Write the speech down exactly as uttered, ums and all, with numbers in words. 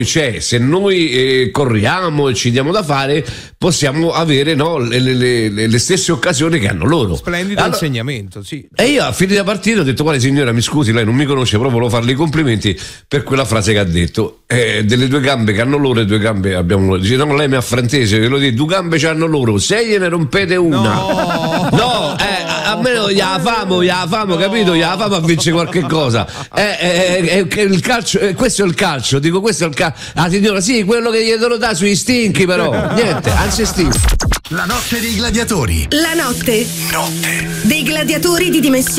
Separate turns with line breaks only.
Cioè, se noi eh, corriamo e ci diamo da fare, possiamo avere, no, le, le, le, le stesse occasioni che hanno loro.
Splendido allora, insegnamento, sì.
E io a fine da partita ho detto: guarda signora, mi scusi, lei non mi conosce, però volevo farle i complimenti per quella frase che ha detto. Eh, delle due gambe che hanno loro e due gambe abbiamo noi. Dice: no, lei mi ha francese, ve lo dico, due gambe c'hanno loro, se gliene rompete una.
No,
no eh, a me gliela famo, gliela famo, no. Capito? Gliela famo a vincere qualche cosa. Eh, eh, eh, il calcio, eh, questo è il calcio, dico, questo è il calcio. Ah signora, sì, quello che gli devono dare sui stinchi, però niente, anzi stinchi.
La notte dei gladiatori.
La notte
Notte
dei gladiatori di dimensione